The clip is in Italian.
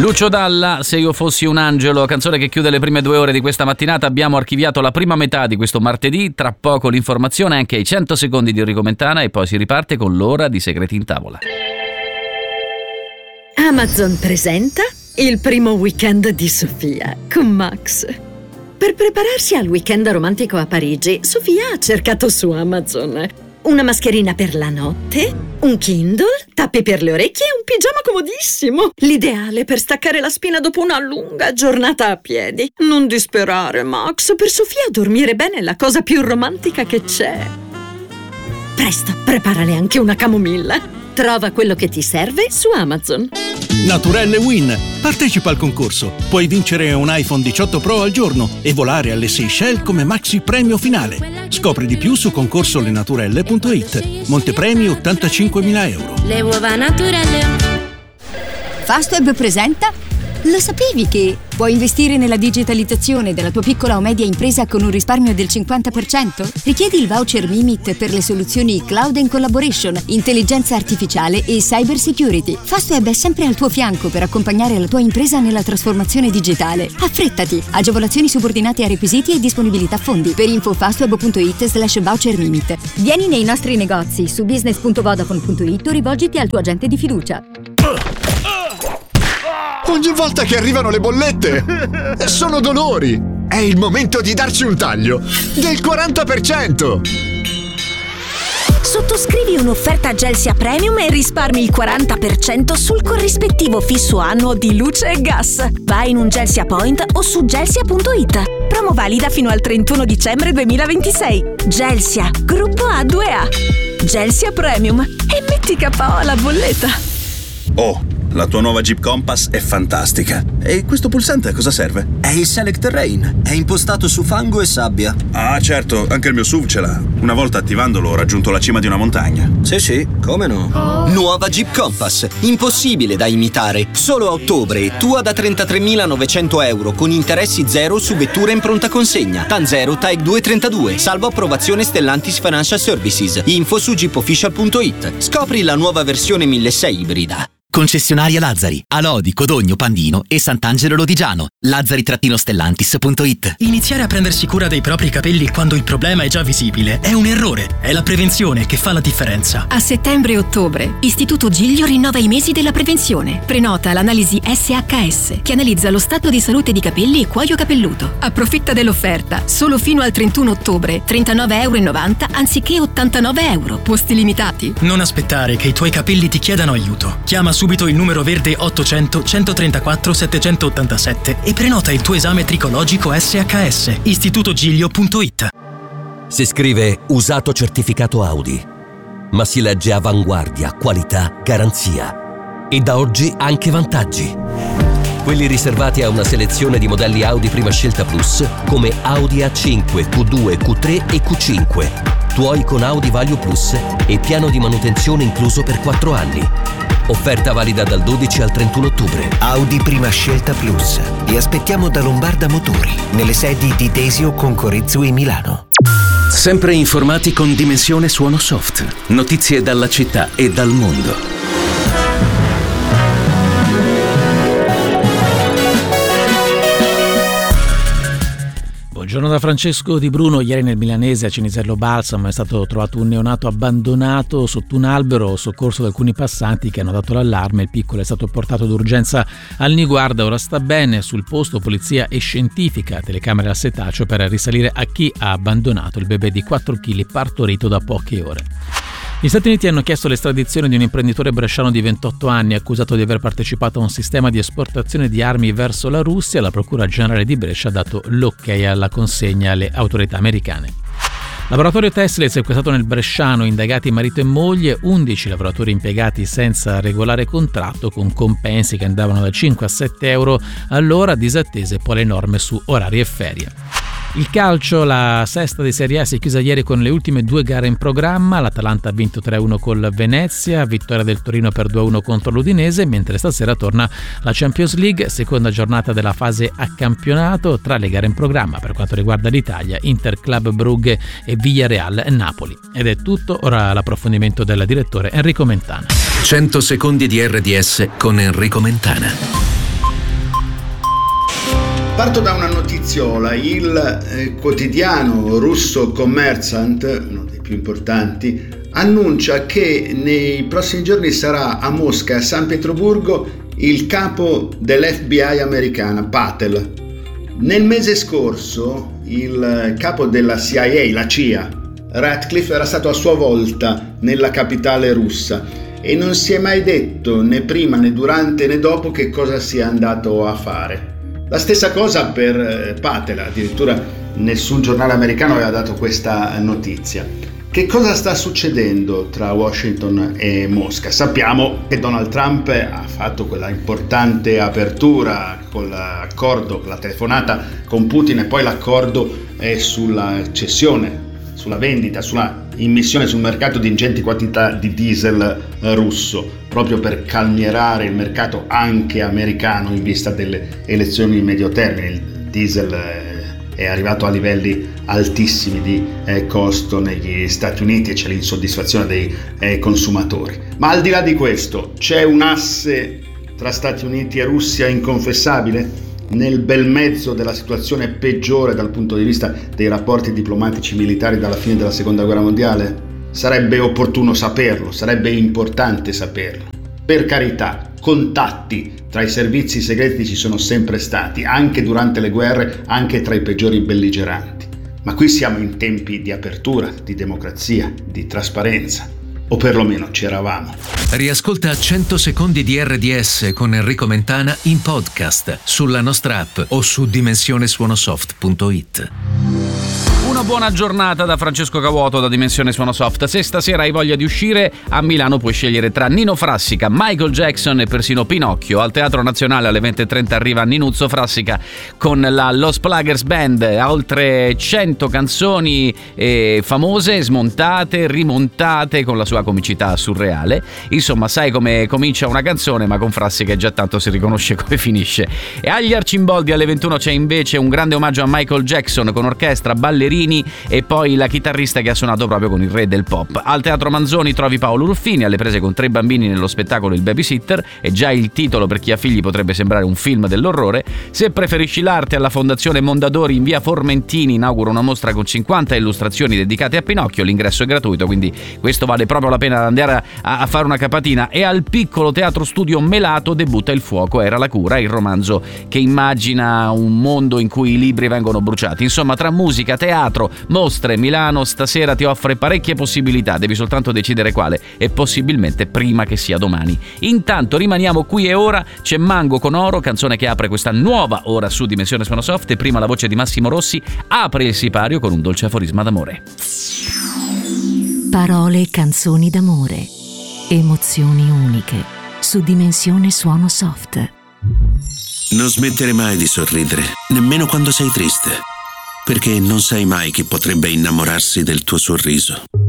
Lucio Dalla, Se io fossi un angelo, canzone che chiude le prime 2 ore di questa mattinata. Abbiamo archiviato la prima metà di questo martedì, tra poco l'informazione, anche ai 100 secondi di Enrico Mentana, e poi si riparte con l'ora di Segreti in Tavola. Amazon presenta il primo weekend di Sofia con Max. Per prepararsi al weekend romantico a Parigi, Sofia ha cercato su Amazon una mascherina per la notte, un Kindle, tappi per le orecchie e un pigiama comodissimo. L'ideale per staccare la spina dopo una lunga giornata a piedi. Non disperare, Max. Per Sofia dormire bene è la cosa più romantica che c'è. Presto, preparale anche una camomilla. Trova quello che ti serve su Amazon. Naturelle Win. Partecipa al concorso. Puoi vincere un iPhone 18 Pro al giorno e volare alle Seychelles come maxi premio finale. Scopri di più su concorsolenaturelle.it. Montepremi 85.000 euro. Le uova Naturelle. Fastweb presenta. Lo sapevi che puoi investire nella digitalizzazione della tua piccola o media impresa con un risparmio del 50%? Richiedi il voucher Mimit per le soluzioni Cloud and Collaboration, intelligenza artificiale e cyber security. Fastweb è sempre al tuo fianco per accompagnare la tua impresa nella trasformazione digitale. Affrettati! Agevolazioni subordinate a requisiti e disponibilità fondi. Per info fastweb.it/voucher Mimit. Vieni nei nostri negozi su business.vodafone.it o rivolgiti al tuo agente di fiducia. Ogni volta che arrivano le bollette sono dolori. È il momento di darci un taglio del 40%. Sottoscrivi un'offerta Gelsia Premium e risparmi il 40% sul corrispettivo fisso annuo di luce e gas. Vai in un Gelsia Point o su gelsia.it. Promo valida fino al 31 dicembre 2026. Gelsia, gruppo A2A. Gelsia Premium. E metti KO alla bolletta. Oh, la tua nuova Jeep Compass è fantastica. E questo pulsante a cosa serve? È il Select Terrain. È impostato su fango e sabbia. Ah, certo, anche il mio SUV ce l'ha. Una volta attivandolo ho raggiunto la cima di una montagna. Sì, come no? Nuova Jeep Compass. Impossibile da imitare. Solo a ottobre, tua da 33.900 euro con interessi zero su vettura in pronta consegna. TAN 0, TAEG 232. Salvo approvazione Stellantis Financial Services. Info su jeepofficial.it. Scopri la nuova versione 1600 ibrida. Concessionaria Lazzari, a Lodi, Codogno, Pandino e Sant'Angelo Lodigiano. Lazzari-Stellantis.it. Iniziare a prendersi cura dei propri capelli quando il problema è già visibile è un errore. È la prevenzione che fa la differenza. A settembre e ottobre, Istituto Giglio rinnova i mesi della prevenzione. Prenota l'analisi SHS, che analizza lo stato di salute di capelli e cuoio capelluto. Approfitta dell'offerta. Solo fino al 31 ottobre, €39,90 anziché €89. Posti limitati. Non aspettare che i tuoi capelli ti chiedano aiuto. Chiama subito il numero verde 800 134 787 e prenota il tuo esame tricologico SHS. istitutogiglio.it. Si scrive usato certificato Audi, ma si legge avanguardia, qualità, garanzia. E da oggi anche vantaggi. Quelli riservati a una selezione di modelli Audi Prima Scelta Plus come Audi A5, Q2, Q3 e Q5. Tuoi con Audi Value Plus e piano di manutenzione incluso per 4 anni. Offerta valida dal 12 al 31 ottobre. Audi Prima Scelta Plus. Li aspettiamo da Lombarda Motori, nelle sedi di Desio, Concorezzo e Milano. Sempre informati con Dimensione Suono Soft. Notizie dalla città e dal mondo. Buongiorno da Francesco Di Bruno. Ieri nel milanese a Cinisello Balsamo è stato trovato un neonato abbandonato sotto un albero, soccorso da alcuni passanti che hanno dato l'allarme. Il piccolo è stato portato d'urgenza al Niguarda, ora sta bene. Sul posto polizia e scientifica, telecamere al setaccio per risalire a chi ha abbandonato il bebè di 4 kg partorito da poche ore. Gli Stati Uniti hanno chiesto l'estradizione di un imprenditore bresciano di 28 anni accusato di aver partecipato a un sistema di esportazione di armi verso la Russia. La Procura Generale di Brescia ha dato l'ok alla consegna alle autorità americane. Laboratorio Tesla sequestrato nel bresciano, indagati marito e moglie, 11 lavoratori impiegati senza regolare contratto con compensi che andavano da 5 a 7 euro all'ora, disattese poi le norme su orari e ferie. Il calcio, la sesta di Serie A si è chiusa ieri con le ultime 2 gare in programma. L'Atalanta ha vinto 3-1 col Venezia, vittoria del Torino per 2-1 contro l'Udinese, mentre stasera torna la Champions League, seconda giornata della fase a campionato. Tra le gare in programma per quanto riguarda l'Italia, Inter Club Brugge e Villarreal Napoli. Ed è tutto, ora l'approfondimento del direttore Enrico Mentana. 100 secondi di RDS con Enrico Mentana. Parto da una notiziola. Il quotidiano russo Kommersant, uno dei più importanti, annuncia che nei prossimi giorni sarà a Mosca e a San Pietroburgo il capo dell'FBI americana, Patel. Nel mese scorso il capo della CIA, la CIA, Ratcliffe, era stato a sua volta nella capitale russa e non si è mai detto né prima né durante né dopo che cosa sia andato a fare. La stessa cosa per Patel, addirittura nessun giornale americano aveva dato questa notizia. Che cosa sta succedendo tra Washington e Mosca? Sappiamo che Donald Trump ha fatto quella importante apertura con l'accordo, la telefonata con Putin e poi l'accordo sulla cessione, sulla vendita, sulla immissione sul mercato di ingenti quantità di diesel russo, proprio per calmierare il mercato anche americano in vista delle elezioni di medio termine. Il diesel è arrivato a livelli altissimi di costo negli Stati Uniti e c'è l'insoddisfazione dei consumatori. Ma al di là di questo, c'è un asse tra Stati Uniti e Russia inconfessabile? Nel bel mezzo della situazione peggiore dal punto di vista dei rapporti diplomatici militari dalla fine della Seconda Guerra Mondiale? Sarebbe opportuno saperlo, sarebbe importante saperlo. Per carità, contatti tra i servizi segreti ci sono sempre stati, anche durante le guerre, anche tra i peggiori belligeranti. Ma qui siamo in tempi di apertura, di democrazia, di trasparenza. O perlomeno ci eravamo. Riascolta 100 secondi di RDS con Enrico Mentana in podcast sulla nostra app o su dimensionesuonosoft.it. Una buona giornata da Francesco Cavuoto da Dimensione Suonosoft. Se stasera hai voglia di uscire, a Milano puoi scegliere tra Nino Frassica, Michael Jackson e persino Pinocchio. Al Teatro Nazionale alle 20:30 arriva Ninuzzo Frassica con la Los Pluggers Band, oltre 100 canzoni famose, smontate, rimontate con la sua comicità surreale. Insomma, sai come comincia una canzone, ma con Frassica già tanto si riconosce come finisce. E agli Arcimboldi alle 21 c'è invece un grande omaggio a Michael Jackson con orchestra, ballerini e poi la chitarrista che ha suonato proprio con il re del pop. Al Teatro Manzoni trovi Paolo Ruffini alle prese con 3 bambini nello spettacolo Il Babysitter, e già il titolo per chi ha figli potrebbe sembrare un film dell'orrore. Se preferisci l'arte, alla Fondazione Mondadori in via Formentini inaugura una mostra con 50 illustrazioni dedicate a Pinocchio. L'ingresso è gratuito, quindi questo vale proprio la pena andare a fare una capatina. E al Piccolo Teatro Studio Melato debutta Il fuoco era la cura, il romanzo che immagina un mondo in cui i libri vengono bruciati. Insomma, tra musica, teatro, mostre, Milano stasera ti offre parecchie possibilità, devi soltanto decidere quale e possibilmente prima che sia domani. Intanto rimaniamo qui e ora c'è Mango con Oro, canzone che apre questa nuova ora su Dimensione Suonosoft, e prima la voce di Massimo Rossi apre il sipario con un dolce aforisma d'amore. Parole, canzoni d'amore, emozioni uniche su Dimensione Suonosoft. Non smettere mai di sorridere, nemmeno quando sei triste, perché non sai mai chi potrebbe innamorarsi del tuo sorriso.